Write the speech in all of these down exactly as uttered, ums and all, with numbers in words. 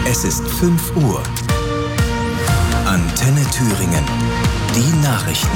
Es ist fünf Uhr. Antenne Thüringen. Die Nachrichten.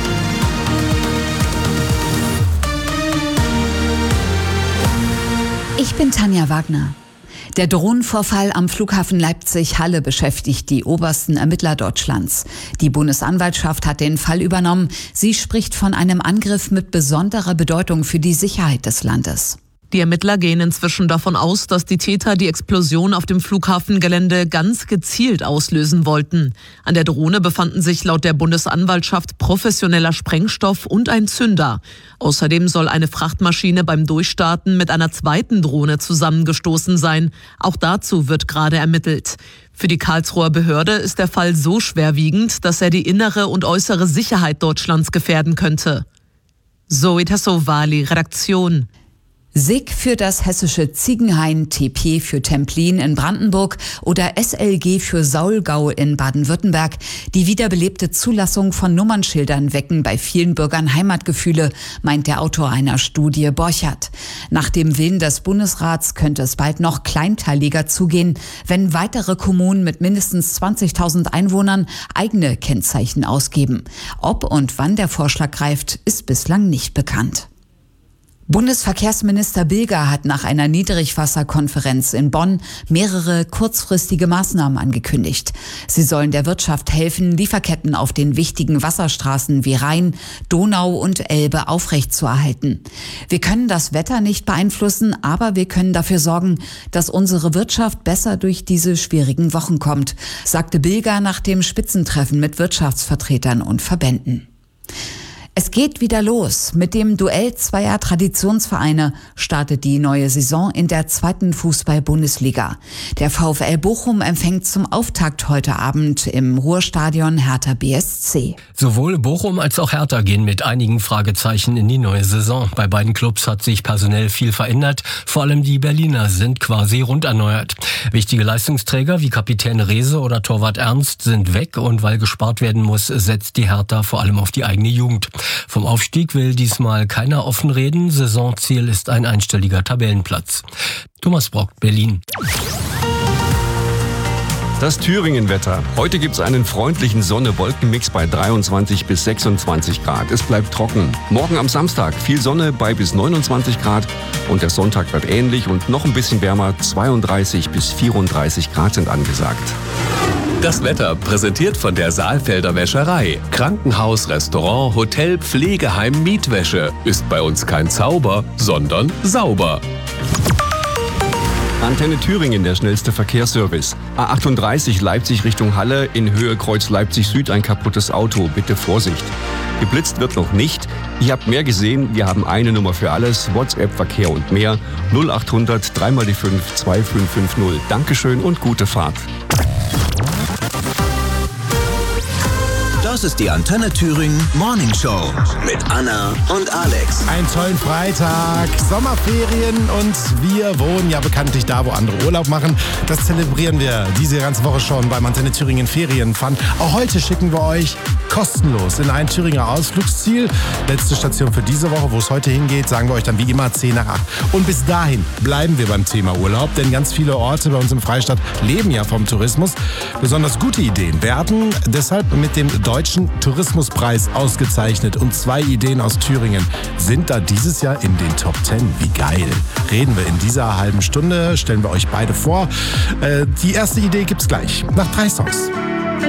Ich bin Tanja Wagner. Der Drohnenvorfall am Flughafen Leipzig-Halle beschäftigt die obersten Ermittler Deutschlands. Die Bundesanwaltschaft hat den Fall übernommen. Sie spricht von einem Angriff mit besonderer Bedeutung für die Sicherheit des Landes. Die Ermittler gehen inzwischen davon aus, dass die Täter die Explosion auf dem Flughafengelände ganz gezielt auslösen wollten. An der Drohne befanden sich laut der Bundesanwaltschaft professioneller Sprengstoff und ein Zünder. Außerdem soll eine Frachtmaschine beim Durchstarten mit einer zweiten Drohne zusammengestoßen sein. Auch dazu wird gerade ermittelt. Für die Karlsruher Behörde ist der Fall so schwerwiegend, dass er die innere und äußere Sicherheit Deutschlands gefährden könnte. Zoe Tassovali, Redaktion. S I G für das hessische Ziegenhain, T P für Templin in Brandenburg oder S L G für Saulgau in Baden-Württemberg. Die wiederbelebte Zulassung von Nummernschildern wecken bei vielen Bürgern Heimatgefühle, meint der Autor einer Studie Borchert. Nach dem Willen des Bundesrats könnte es bald noch kleinteiliger zugehen, wenn weitere Kommunen mit mindestens zwanzigtausend Einwohnern eigene Kennzeichen ausgeben. Ob und wann der Vorschlag greift, ist bislang nicht bekannt. Bundesverkehrsminister Bilger hat nach einer Niedrigwasserkonferenz in Bonn mehrere kurzfristige Maßnahmen angekündigt. Sie sollen der Wirtschaft helfen, Lieferketten auf den wichtigen Wasserstraßen wie Rhein, Donau und Elbe aufrechtzuerhalten. Wir können das Wetter nicht beeinflussen, aber wir können dafür sorgen, dass unsere Wirtschaft besser durch diese schwierigen Wochen kommt, sagte Bilger nach dem Spitzentreffen mit Wirtschaftsvertretern und Verbänden. Es geht wieder los. Mit dem Duell zweier Traditionsvereine startet die neue Saison in der zweiten Fußball-Bundesliga. Der VfL Bochum empfängt zum Auftakt heute Abend im Ruhrstadion Hertha B S C. Sowohl Bochum als auch Hertha gehen mit einigen Fragezeichen in die neue Saison. Bei beiden Clubs hat sich personell viel verändert. Vor allem die Berliner sind quasi rund erneuert. Wichtige Leistungsträger wie Kapitän Rehse oder Torwart Ernst sind weg und weil gespart werden muss, setzt die Hertha vor allem auf die eigene Jugend. Vom Aufstieg will diesmal keiner offen reden. Saisonziel ist ein einstelliger Tabellenplatz. Thomas Brock, Berlin. Das Thüringen-Wetter. Heute gibt es einen freundlichen Sonne-Wolken-Mix bei dreiundzwanzig bis sechsundzwanzig Grad. Es bleibt trocken. Morgen am Samstag viel Sonne bei bis neunundzwanzig Grad. Und der Sonntag wird ähnlich und noch ein bisschen wärmer. zweiunddreißig bis vierunddreißig Grad sind angesagt. Das Wetter präsentiert von der Saalfelder Wäscherei. Krankenhaus, Restaurant, Hotel, Pflegeheim, Mietwäsche. Ist bei uns kein Zauber, sondern sauber. Antenne Thüringen, der schnellste Verkehrsservice. A achtunddreißig Leipzig Richtung Halle, in Höhe Kreuz Leipzig Süd ein kaputtes Auto. Bitte Vorsicht. Geblitzt wird noch nicht. Ihr habt mehr gesehen, wir haben eine Nummer für alles. WhatsApp, Verkehr und mehr. null achthundert drei mal die fünf zwei fünf fünf null. Dankeschön und gute Fahrt. Das ist die Antenne Thüringen Morning Show mit Anna und Alex. Einen tollen Freitag, Sommerferien und wir wohnen ja bekanntlich da, wo andere Urlaub machen. Das zelebrieren wir diese ganze Woche schon beim Antenne Thüringen Ferienfun. Auch heute schicken wir euch kostenlos in ein Thüringer Ausflugsziel. Letzte Station für diese Woche, wo es heute hingeht, sagen wir euch dann wie immer zehn nach acht. Und bis dahin bleiben wir beim Thema Urlaub, denn ganz viele Orte bei uns im Freistaat leben ja vom Tourismus. Besonders gute Ideen werden deshalb mit dem Deutschen Tourismuspreis ausgezeichnet und zwei Ideen aus Thüringen sind da dieses Jahr in den Top Ten. Wie geil. Reden wir in dieser halben Stunde, stellen wir euch beide vor. Äh, die erste Idee gibt's gleich, nach drei Songs.